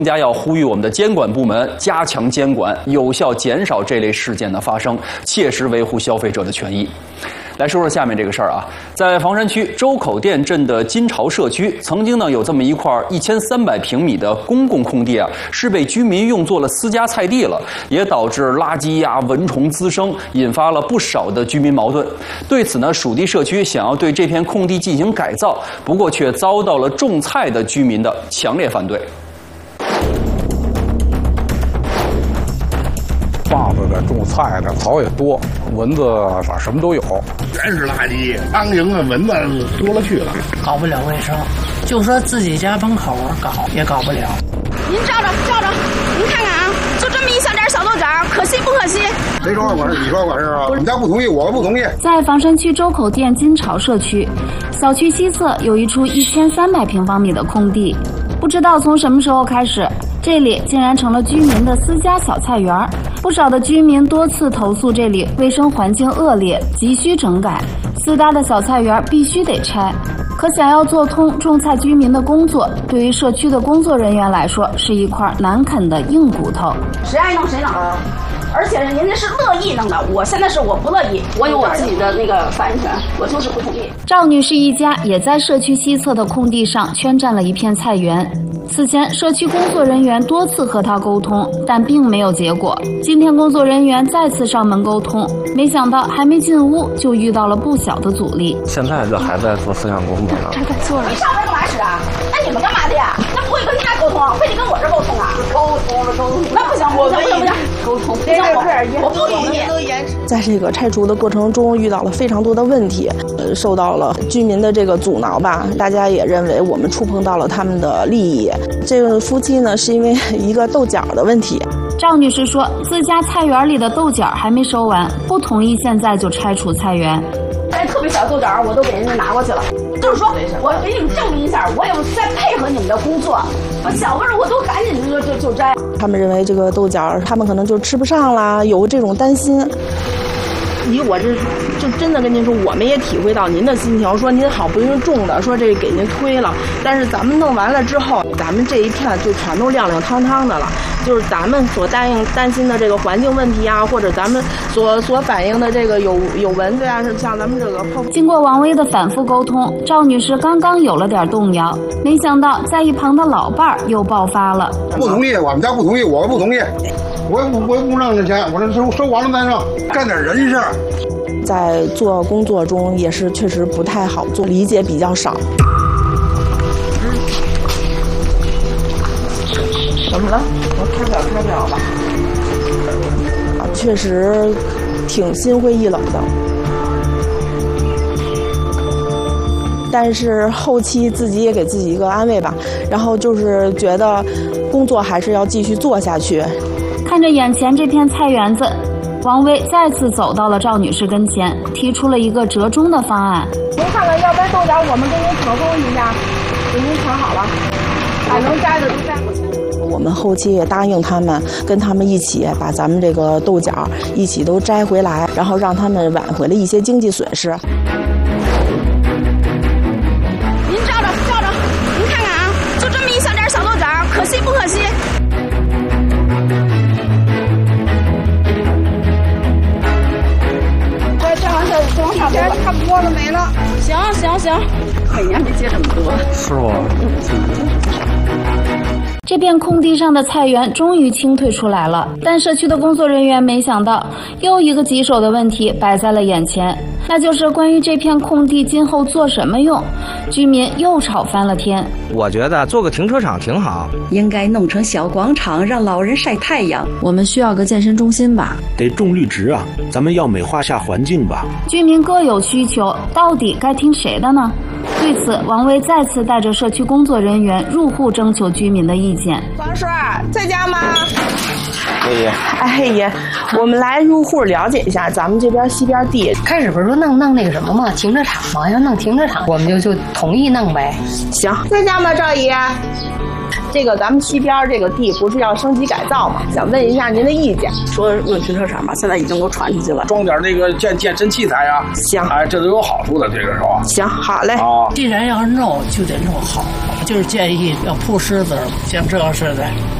更加要呼吁我们的监管部门加强监管，有效减少这类事件的发生，切实维护消费者的权益。来说说下面这个事儿啊，在房山区周口店镇的金朝社区，曾经呢有这么一块1300平米的公共空地啊，是被居民用作了私家菜地了，也导致垃圾呀、蚊虫滋生，引发了不少的居民矛盾。对此呢，属地社区想要对这片空地进行改造，不过却遭到了种菜的居民的强烈反对。 放着的、种菜的，草也多，蚊子反正什么都有， 全是垃圾，苍蝇啊、蚊子多了去了， 搞不了卫生，就说自己家门口搞也搞不了。 您照着，您看看啊，就这么一小点小豆角，可惜不可惜？ 谁说管事？你说管事啊？你家不同意，我不同意。 在房山区周口店金朝社区，小区西侧有一处1300平方米的空地，不知道从什么时候开始，这里竟然成了居民的私家小菜园。不少的居民多次投诉这里卫生环境恶劣，急需整改，私搭的小菜园必须得拆。可想要做通种菜居民的工作，对于社区的工作人员来说是一块难啃的硬骨头。 谁爱弄谁弄，而且人家是乐意弄的。我现在是我不乐意，我有我自己的那个反应权，我就是不同意。 赵女士一家也在社区西侧的空地上圈占了一片菜园。此前，社区工作人员多次和她沟通，但并没有结果。今天，工作人员再次上门沟通，没想到还没进屋就遇到了不小的阻力。 现在这还在做思想工作呢。 他在做了。你上班干嘛使啊？那你们干嘛的呀？那不会跟他沟通，非得跟我这沟通啊？沟通。那不行，不行，沟通。我不同意。 在这个拆除的过程中，遇到了非常多的问题，受到了居民的这个阻挠吧。大家也认为我们触碰到了他们的利益。这个夫妻呢，是因为一个豆角的问题。 赵女士说，自家菜园里的豆角还没收完，不同意现在就拆除菜园。 特别小豆角我都给人家拿过去了，就是说我给你们证明一下，我也在配合你们的工作，我小味儿我都赶紧就摘。 他们认为这个豆角他们可能就吃不上啦，有这种担心。以我这就真的跟您说，我们也体会到您的心情，说您好不容易种的，说这给您推了，但是咱们弄完了之后，咱们这一片就全都亮亮堂堂的了，就是咱们所担心的这个环境问题啊，或者咱们所反映的这个有蚊子呀，像咱们这个泡。 经过王威的反复沟通，赵女士刚刚有了点动摇，没想到在一旁的老伴儿又爆发了。 不同意，我们家不同意，我不同意。我也不挣这钱，我这收完了再挣，干点人事。 在做工作中也是确实不太好做，理解比较少。怎么了？我开不了吧？确实挺心灰意冷的。但是后期自己也给自己一个安慰吧，然后就是觉得工作还是要继续做下去。 看着眼前这片菜园子，王威再次走到了赵女士跟前，提出了一个折中的方案。 您看看，要不然豆角我们给您手工一下，给您调好了，把能摘的都摘过去。我们后期也答应他们，跟他们一起把咱们这个豆角一起都摘回来，然后让他们挽回了一些经济损失。 您照着，您看看啊，就这么一小点小豆角，可惜不可惜？差不多了，没了。行，每年没接这么多。 是吗？ 这片空地上的菜园终于清退出来了，但社区的工作人员没想到，又一个棘手的问题摆在了眼前，那就是关于这片空地今后做什么用，居民又吵翻了天。 我觉得做个停车场挺好， 应该弄成小广场，让老人晒太阳。 我们需要个健身中心吧？ 得种绿植啊，咱们要美化下环境吧。 居民各有需求，到底该听谁的呢？对此，王威再次带着社区工作人员入户征求居民的意见。 王叔在家吗？ 爷爷， 哎爷，我们来入户了解一下咱们这边西边地。 开始不是说弄那个什么嘛，停车场嘛，要弄停车场，我们就同意弄呗。 行，在家吗，赵姨？这个咱们西边这个地不是要升级改造吗？想问一下您的意见。 说弄停车场吧，现在已经都传出去了， 装点那个健身器材啊。 行， 哎，这都有好处的，这个是吧？ 行，好嘞。 既然要是弄，就得弄好， 就是建议要铺石子，像这个似的。